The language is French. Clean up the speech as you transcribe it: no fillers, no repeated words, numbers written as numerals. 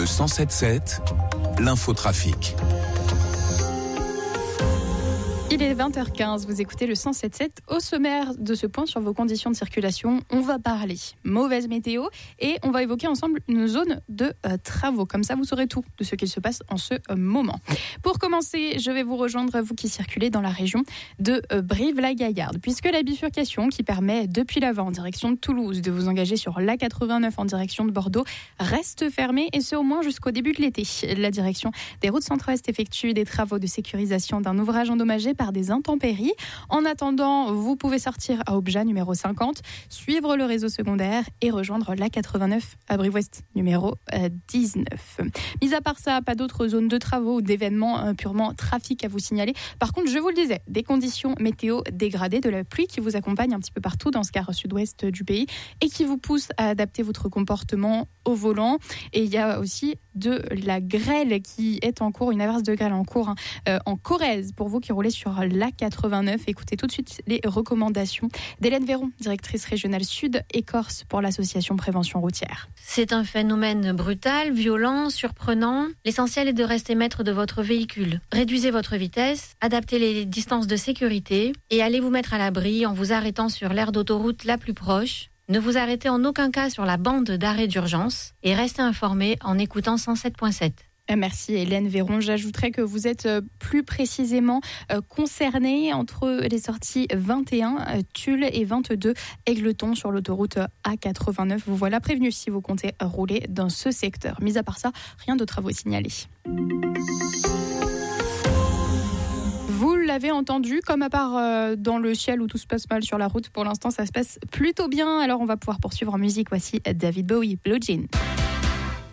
Le 107.7, l'infotrafic. Il est 20h15, vous écoutez le 107.7. Au sommaire de ce point sur vos conditions de circulation, on va parler mauvaise météo et on va évoquer ensemble une zone de travaux. Comme ça, vous saurez tout de ce qu'il se passe en ce moment. Pour commencer, je vais vous rejoindre, vous qui circulez dans la région de Brive-la-Gaillarde, puisque la bifurcation qui permet depuis l'avant en direction de Toulouse de vous engager sur l'A89 en direction de Bordeaux reste fermée et ce au moins jusqu'au début de l'été. La direction des routes centre-ouest effectue des travaux de sécurisation d'un ouvrage endommagé par des intempéries. En attendant, vous pouvez sortir à Obja numéro 50, suivre le réseau secondaire et rejoindre l'A89 à Brive-Ouest numéro 19. Mis à part ça, pas d'autres zones de travaux ou d'événements purement trafic à vous signaler. Par contre, je vous le disais, des conditions météo dégradées, de la pluie qui vous accompagne un petit peu partout dans ce quart sud-ouest du pays et qui vous pousse à adapter votre comportement au volant. Et il y a aussi de la grêle qui est en cours, une averse de grêle en cours en Corrèze pour vous qui roulez sur l'A89. Écoutez tout de suite les recommandations d'Hélène Véron, directrice régionale Sud et Corse pour l'association Prévention Routière. C'est un phénomène brutal, violent, surprenant. L'essentiel est de rester maître de votre véhicule. Réduisez votre vitesse, adaptez les distances de sécurité et allez vous mettre à l'abri en vous arrêtant sur l'aire d'autoroute la plus proche. Ne vous arrêtez en aucun cas sur la bande d'arrêt d'urgence et restez informé en écoutant 107.7. Merci Hélène Véron. J'ajouterais que vous êtes plus précisément concerné entre les sorties 21 Tulle et 22 Égletons sur l'autoroute A89. Vous voilà prévenu si vous comptez rouler dans ce secteur. Mis à part ça, rien de travaux signalés. Vous l'avez entendu, comme à part dans le ciel où tout se passe mal sur la route, pour l'instant ça se passe plutôt bien. Alors on va pouvoir poursuivre en musique. Voici David Bowie, Blue Jean.